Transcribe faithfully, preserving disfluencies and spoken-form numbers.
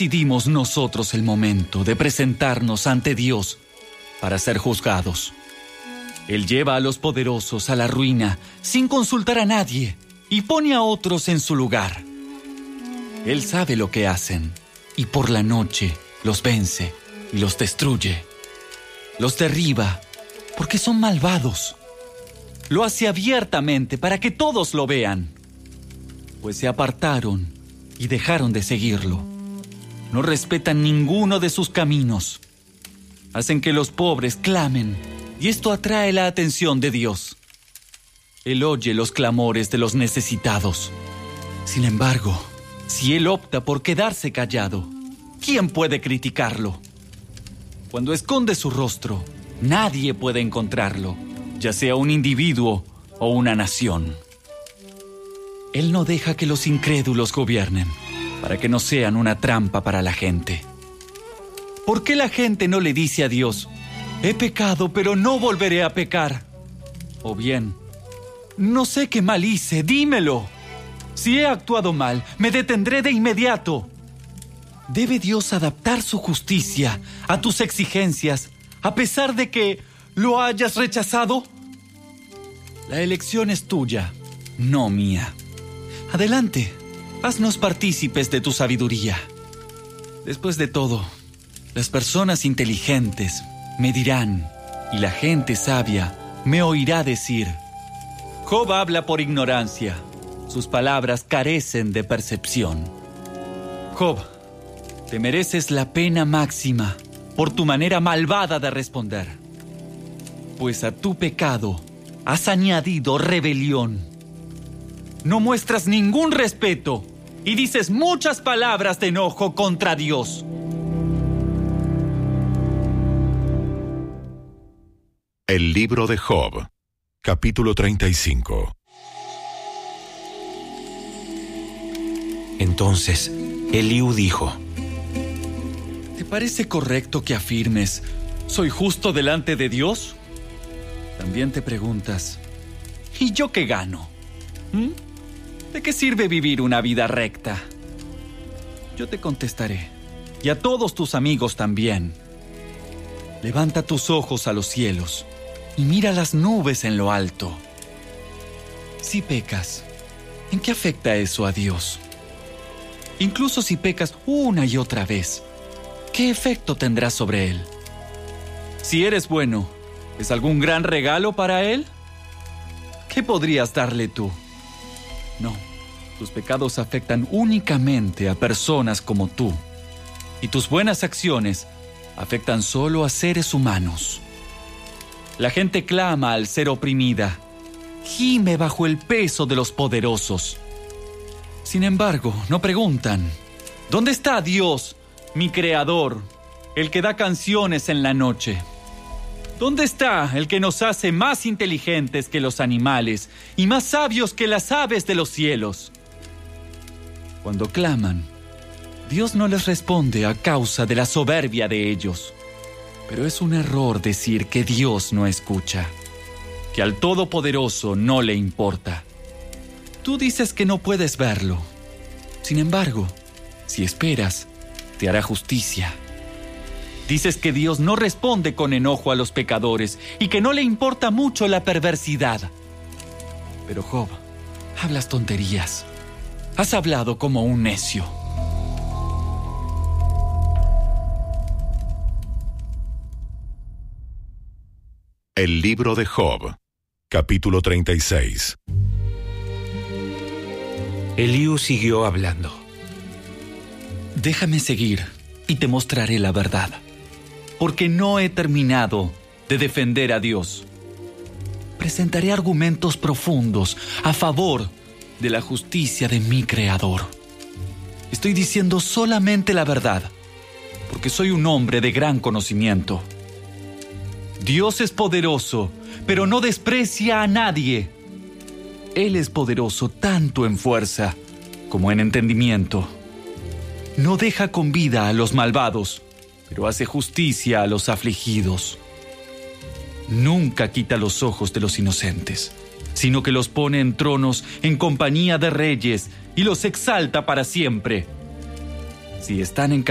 decidimos nosotros el momento de presentarnos ante Dios para ser juzgados. Él lleva a los poderosos a la ruina sin consultar a nadie y pone a otros en su lugar. Él sabe lo que hacen y por la noche los vence y los destruye. Los derriba porque son malvados. Lo hace abiertamente para que todos lo vean, pues se apartaron y dejaron de seguirlo. No respetan ninguno de sus caminos. Hacen que los pobres clamen y esto atrae la atención de Dios. Él oye los clamores de los necesitados. Sin embargo, si Él opta por quedarse callado, ¿quién puede criticarlo? Cuando esconde su rostro, nadie puede encontrarlo, ya sea un individuo o una nación. Él no deja que los incrédulos gobiernen, para que no sean una trampa para la gente. ¿Por qué la gente no le dice a Dios, he pecado, pero no volveré a pecar? O bien, no sé qué mal hice, dímelo. Si he actuado mal, me detendré de inmediato. ¿Debe Dios adaptar su justicia a tus exigencias, a pesar de que lo hayas rechazado? La elección es tuya, no mía. Adelante, haznos partícipes de tu sabiduría. Después de todo, las personas inteligentes me dirán, y la gente sabia me oirá decir, Job habla por ignorancia, sus palabras carecen de percepción. Job, te mereces la pena máxima por tu manera malvada de responder, pues a tu pecado has añadido rebelión. No muestras ningún respeto y dices muchas palabras de enojo contra Dios. El libro de Job, capítulo treinta y cinco. Entonces, Eliú dijo, ¿te parece correcto que afirmes, soy justo delante de Dios? También te preguntas, ¿y yo qué gano? ¿Mm? ¿De qué sirve vivir una vida recta? Yo te contestaré, y a todos tus amigos también. Levanta tus ojos a los cielos y mira las nubes en lo alto. Si pecas, ¿en qué afecta eso a Dios? Incluso si pecas una y otra vez, ¿qué efecto tendrá sobre Él? Si eres bueno, ¿es algún gran regalo para Él? ¿Qué podrías darle tú? No, tus pecados afectan únicamente a personas como tú, y tus buenas acciones afectan solo a seres humanos. La gente clama al ser oprimida, gime bajo el peso de los poderosos. Sin embargo, no preguntan, ¿dónde está Dios, mi Creador, el que da canciones en la noche? ¿Dónde está el que nos hace más inteligentes que los animales y más sabios que las aves de los cielos? Cuando claman, Dios no les responde a causa de la soberbia de ellos. Pero es un error decir que Dios no escucha, que al Todopoderoso no le importa. Tú dices que no puedes verlo. Sin embargo, si esperas, te hará justicia. Dices que Dios no responde con enojo a los pecadores y que no le importa mucho la perversidad. Pero Job, hablas tonterías. Has hablado como un necio. El libro de Job, capítulo treinta y seis. Eliú siguió hablando. Déjame seguir y te mostraré la verdad, porque no he terminado de defender a Dios. Presentaré argumentos profundos a favor de la justicia de mi Creador. Estoy diciendo solamente la verdad, porque soy un hombre de gran conocimiento. Dios es poderoso, pero no desprecia a nadie. Él es poderoso tanto en fuerza como en entendimiento. No deja con vida a los malvados, pero hace justicia a los afligidos. Nunca quita los ojos de los inocentes, sino que los pone en tronos en compañía de reyes y los exalta para siempre. Si están en